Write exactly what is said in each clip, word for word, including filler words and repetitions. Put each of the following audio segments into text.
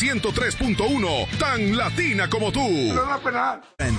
ciento tres punto uno, tan latina como tú. No da pena.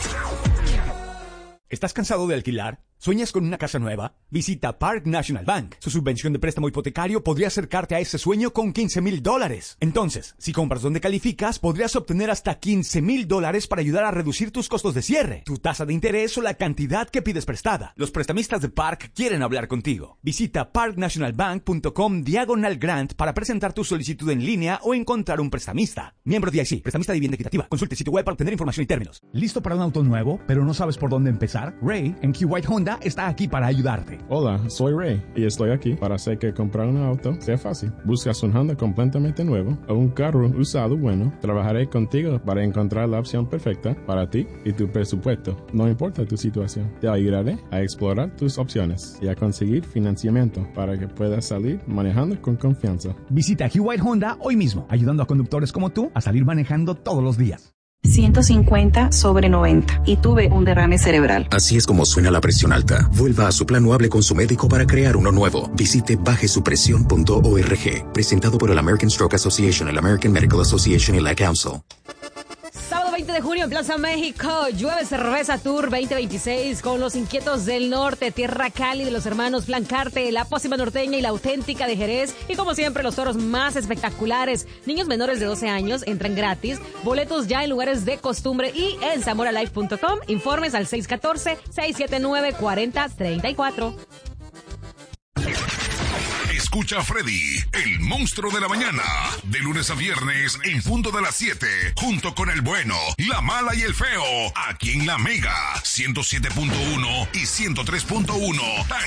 ¿Estás cansado de alquilar? ¿Sueñas con una casa nueva? Visita Park National Bank. Su subvención de préstamo hipotecario podría acercarte a ese sueño con quince mil dólares. Entonces, si compras donde calificas, podrías obtener hasta quince mil dólares para ayudar a reducir tus costos de cierre, tu tasa de interés o la cantidad que pides prestada. Los prestamistas de Park quieren hablar contigo. Visita parknationalbank.com diagonal grant para presentar tu solicitud en línea o encontrar un prestamista. Miembro de I C, prestamista de vivienda equitativa. Consulte el sitio web para obtener información y términos. ¿Listo para un auto nuevo, pero no sabes por dónde empezar? Ray, en Kuwait Honda, está aquí para ayudarte. Hola, soy Ray y estoy aquí para hacer que comprar un auto sea fácil. ¿Buscas un Honda completamente nuevo o un carro usado bueno? Trabajaré contigo para encontrar la opción perfecta para ti y tu presupuesto. No importa tu situación, te ayudaré a explorar tus opciones y a conseguir financiamiento para que puedas salir manejando con confianza. Visita Kuwait Honda hoy mismo, ayudando a conductores como tú a salir manejando todos los días. ciento cincuenta sobre noventa y tuve un derrame cerebral. Así es como suena la presión alta. Vuelva a su plan o hable con su médico para crear uno nuevo. Visite baje su presión punto org. Presentado por el American Stroke Association, el American Medical Association y la Council. Sábado veinte de junio en Plaza México, Llueve Cerveza Tour veinte veintiséis con Los Inquietos del Norte, Tierra Cali de los hermanos Blancarte, La Pócima Norteña y La Auténtica de Jerez. Y como siempre, los toros más espectaculares. Niños menores de doce años entran gratis. Boletos ya en lugares de costumbre y en zamoralife punto com. Informes al seis uno cuatro, seis siete nueve, cuatro cero tres cuatro. Escucha a Freddy, el monstruo de la mañana, de lunes a viernes en punto de las siete, junto con el bueno, la mala y el feo, aquí en La Mega, ciento siete punto uno y ciento tres punto uno.